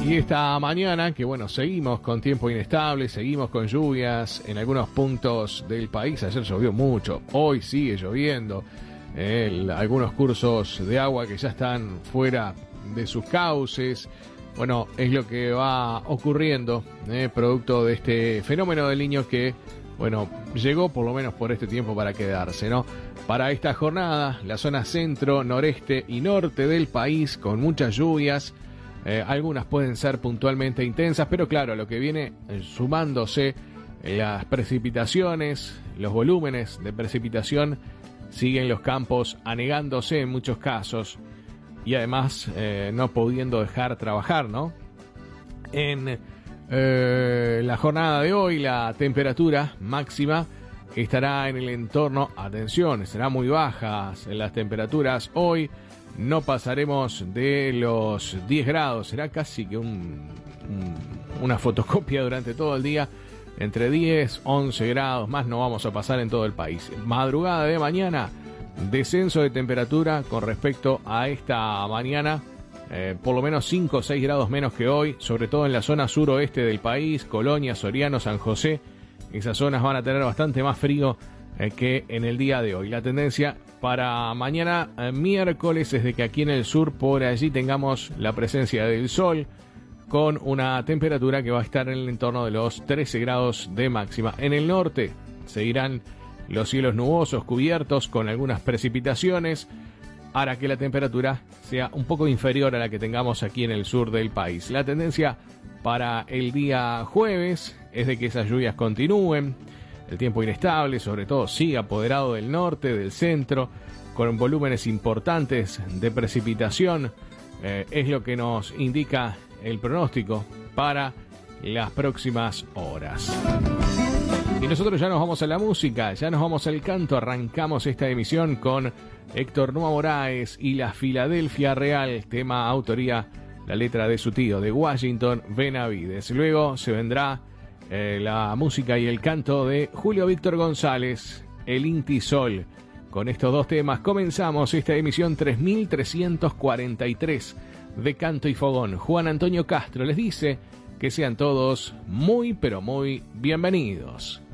Y esta mañana, que bueno, seguimos con tiempo inestable, seguimos con lluvias en algunos puntos del país. Ayer llovió mucho, hoy sigue lloviendo. Algunos cursos de agua que ya están fuera de sus cauces. Bueno, es lo que va ocurriendo, producto de este fenómeno del Niño que, bueno, llegó por lo menos por este tiempo para quedarse, ¿no? Para esta jornada, la zona centro, noreste y norte del país con muchas lluvias. Algunas pueden ser puntualmente intensas, pero claro, lo que viene sumándose las precipitaciones, los volúmenes de precipitación, siguen los campos anegándose en muchos casos y además no pudiendo dejar trabajar, ¿no? En la jornada de hoy, la temperatura máxima estará en el entorno, atención, serán muy bajas las temperaturas hoy. No pasaremos de los 10 grados, será casi que una fotocopia durante todo el día. Entre 10, 11 grados, más no vamos a pasar en todo el país. Madrugada de mañana, descenso de temperatura con respecto a esta mañana, por lo menos 5 o 6 grados menos que hoy, sobre todo en la zona suroeste del país, Colonia, Soriano, San José. Esas zonas van a tener bastante más frío que en el día de hoy. La tendencia para mañana miércoles es de que aquí en el sur por allí tengamos la presencia del sol con una temperatura que va a estar en el entorno de los 13 grados de máxima. En el norte seguirán los cielos nubosos cubiertos con algunas precipitaciones, hará que la temperatura sea un poco inferior a la que tengamos aquí en el sur del país. La tendencia para el día jueves es de que esas lluvias continúen. El tiempo inestable, sobre todo, sigue apoderado del norte, del centro, con volúmenes importantes de precipitación. Es lo que nos indica el pronóstico para las próximas horas. Y nosotros ya nos vamos a la música, ya nos vamos al canto. Arrancamos esta emisión con Héctor Noa Moraes y la Filadelfia Real, tema autoría, la letra de su tío, de Washington Benavides. Luego se vendrá la música y el canto de Julio Víctor González, el Inti Sol. Con estos dos temas comenzamos esta emisión 3343 de Canto y Fogón. Juan Antonio Castro les dice que sean todos muy pero muy bienvenidos.